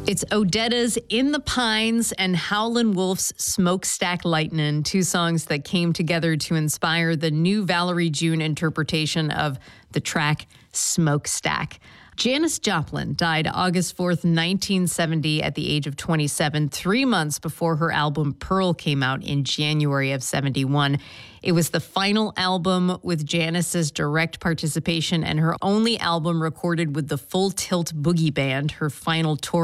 It's Odetta's In the Pines and Howlin' Wolf's Smokestack Lightnin', two songs that came together to inspire the new Valerie June interpretation of the track Smokestack. Janis Joplin died August 4th, 1970 at the age of 27, 3 months before her album Pearl came out in January of 71. It was the final album with Janis's direct participation and her only album recorded with the Full Tilt Boogie Band, her final tour